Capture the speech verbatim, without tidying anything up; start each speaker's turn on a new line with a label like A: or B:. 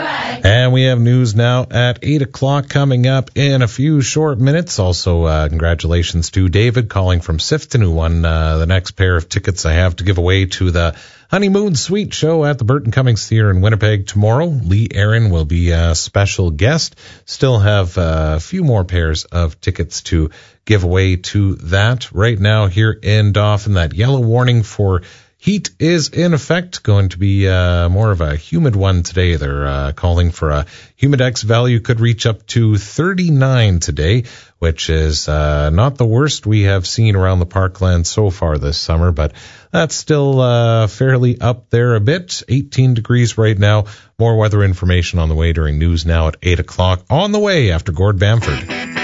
A: And we have news now at eight o'clock coming up in a few short minutes. Also, uh, congratulations to David calling from Sifton, who won uh, the next pair of tickets I have to give away to the Honeymoon Suite show at the Burton Cummings Theatre in Winnipeg tomorrow. Lee Aaron will be a special guest. Still have uh, a few more pairs of tickets to give away to that. Right now here in Dauphin, that yellow warning for heat is in effect, going to be uh, more of a humid one today. They're uh, calling for a humidex value could reach up to thirty-nine today, which is uh, not the worst we have seen around the parkland so far this summer, but that's still uh, fairly up there a bit. eighteen degrees right now. More weather information on the way during news now at eight o'clock. On the way after Gord Bamford.